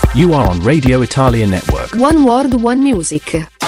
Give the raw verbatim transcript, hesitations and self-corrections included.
You are on Radio Italia Network. One World, One Music.